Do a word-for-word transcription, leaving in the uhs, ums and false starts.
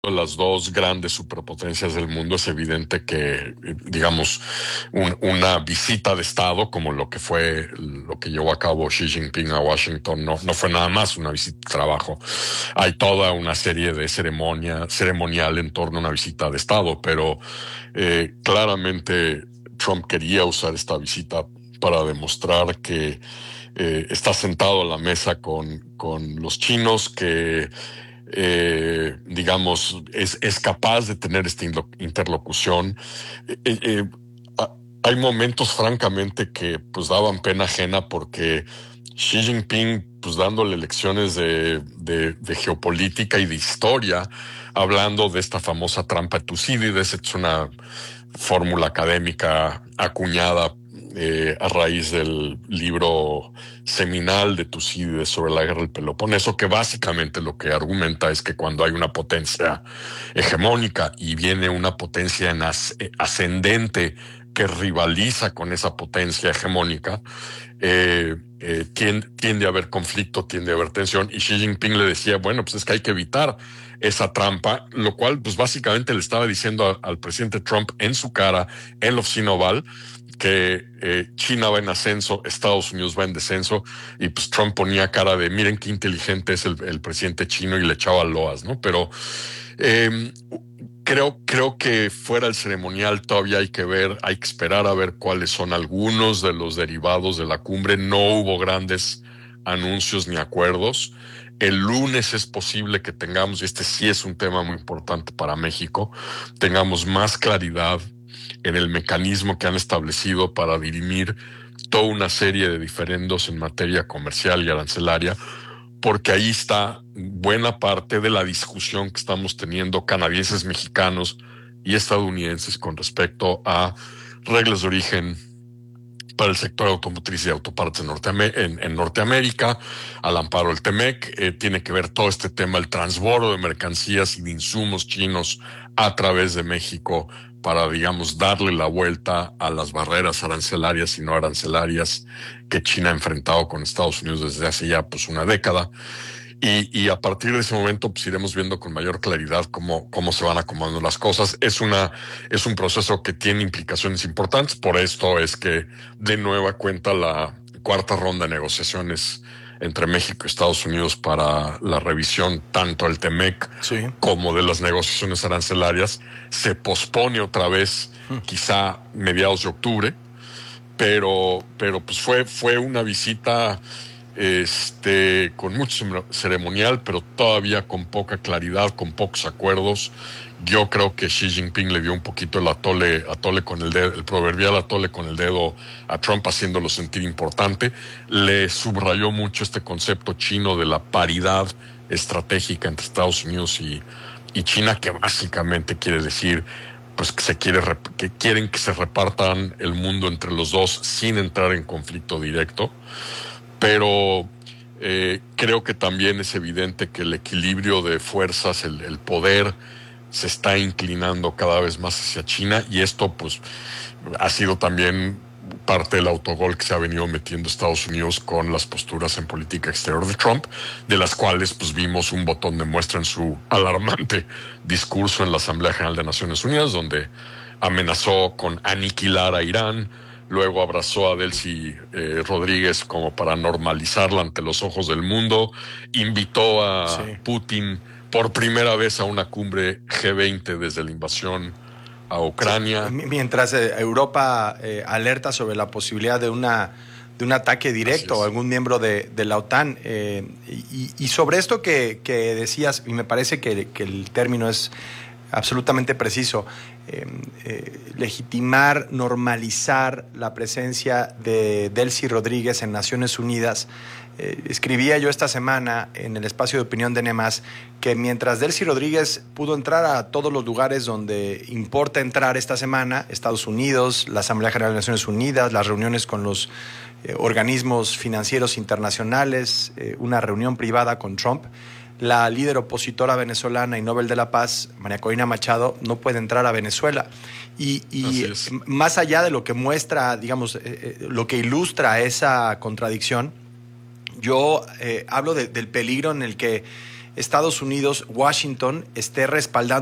las dos grandes superpotencias del mundo, es evidente que, eh, digamos, un- una visita de Estado, como lo que fue lo que llevó a cabo Xi Jinping a Washington, no, no fue nada más una visita de trabajo. Hay toda una serie de ceremonia, ceremonial en torno a una visita de Estado, pero eh, claramente Trump quería usar esta visita para demostrar que eh, está sentado a la mesa con, con los chinos, que eh, digamos, es, es capaz de tener esta interlocución. Eh, eh, eh, Hay momentos, francamente, que pues daban pena ajena porque Xi Jinping, pues dándole lecciones de, de, de geopolítica y de historia, hablando de esta famosa trampa de Tucídides. Es una fórmula académica acuñada eh, a raíz del libro seminal de Tucídides sobre la guerra del Peloponeso, que básicamente lo que argumenta es que cuando hay una potencia hegemónica y viene una potencia en as ascendente que rivaliza con esa potencia hegemónica, eh, eh, tiende, tiende a haber conflicto, tiende a haber tensión, y Xi Jinping le decía, bueno, pues es que hay que evitar esa trampa, lo cual pues básicamente le estaba diciendo a, al presidente Trump en su cara, en la oficina oval, que eh, China va en ascenso, Estados Unidos va en descenso, y pues Trump ponía cara de miren qué inteligente es el, el presidente chino, y le echaba loas, ¿no? Pero eh, creo, creo que fuera el ceremonial todavía hay que ver, hay que esperar a ver cuáles son algunos de los derivados de la cumbre. No hubo grandes anuncios ni acuerdos. El lunes es posible que tengamos, y este sí es un tema muy importante para México, tengamos más claridad en el mecanismo que han establecido para dirimir toda una serie de diferendos en materia comercial y arancelaria, porque ahí está buena parte de la discusión que estamos teniendo canadienses, mexicanos y estadounidenses con respecto a reglas de origen para el sector automotriz y autopartes en, Norteam- en, en Norteamérica, al amparo del TEMEC. Eh, tiene que ver todo este tema, el transbordo de mercancías y de insumos chinos a través de México para, digamos, darle la vuelta a las barreras arancelarias y no arancelarias que China ha enfrentado con Estados Unidos desde hace ya pues una década. Y, y a partir de ese momento, pues iremos viendo con mayor claridad cómo, cómo se van acomodando las cosas. Es una, es un proceso que tiene implicaciones importantes. Por esto es que de nueva cuenta la cuarta ronda de negociaciones entre México y Estados Unidos para la revisión tanto del TEMEC Sí. como de las negociaciones arancelarias se pospone otra vez, quizá mediados de octubre, pero, pero pues fue, fue una visita este, con mucho ceremonial, pero todavía con poca claridad, con pocos acuerdos. Yo creo que Xi Jinping le dio un poquito el atole, atole con el dedo, el proverbial atole con el dedo a Trump, haciéndolo sentir importante. Le subrayó mucho este concepto chino de la paridad estratégica entre Estados Unidos y, y China, que básicamente quiere decir pues que se quiere que quieren que se repartan el mundo entre los dos sin entrar en conflicto directo. Pero eh, creo que también es evidente que el equilibrio de fuerzas, el, el poder, se está inclinando cada vez más hacia China, y esto pues ha sido también parte del autogol que se ha venido metiendo Estados Unidos con las posturas en política exterior de Trump, de las cuales pues vimos un botón de muestra en su alarmante discurso en la Asamblea General de Naciones Unidas, donde amenazó con aniquilar a Irán. Luego abrazó a Delcy eh, Rodríguez como para normalizarla ante los ojos del mundo. Invitó Sí. a Putin por primera vez a una cumbre G veinte desde la invasión a Sí. Ucrania. Mientras eh, Europa eh, alerta sobre la posibilidad de una de un ataque Así directo a es. algún miembro de, de la OTAN. Eh, y, y sobre esto que, que decías, y me parece que, que el término es absolutamente preciso, eh, eh, legitimar, normalizar la presencia de Delcy Rodríguez en Naciones Unidas. Eh, escribía yo esta semana en el espacio de opinión de Nemas que mientras Delcy Rodríguez pudo entrar a todos los lugares donde importa entrar esta semana, Estados Unidos, la Asamblea General de Naciones Unidas, las reuniones con los eh, organismos financieros internacionales, eh, una reunión privada con Trump, la líder opositora venezolana y Nobel de la Paz, María Corina Machado, no puede entrar a Venezuela. Y, y más allá de lo que muestra, digamos, eh, lo que ilustra esa contradicción, yo eh, hablo de, del peligro en el que Estados Unidos, Washington, esté respaldando